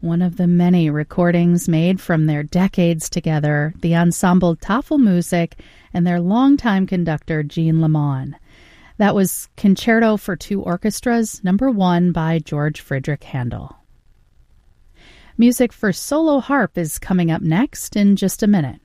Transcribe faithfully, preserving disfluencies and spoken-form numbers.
one of the many recordings made from their decades together, the ensemble Tafelmusik and their longtime conductor, Jean Lamond. That was Concerto for Two Orchestras, number one by George Friedrich Handel. Music for solo harp is coming up next in just a minute.